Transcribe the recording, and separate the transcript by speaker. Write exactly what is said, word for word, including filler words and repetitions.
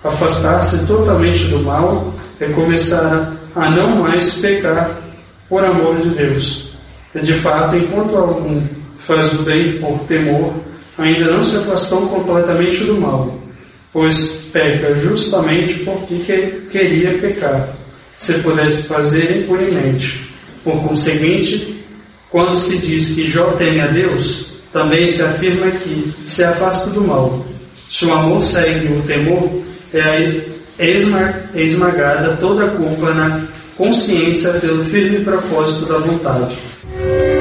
Speaker 1: Afastar-se totalmente do mal é começar a não mais pecar por amor de Deus. E de fato, enquanto algum faz o bem por temor, ainda não se afastou completamente do mal, pois peca justamente porque queria pecar, se pudesse fazer impunemente. Por conseguinte, quando se diz que Jó teme a Deus, também se afirma que se afasta do mal. Se o amor segue o temor, é esmagada toda a culpa na consciência pelo firme propósito da vontade.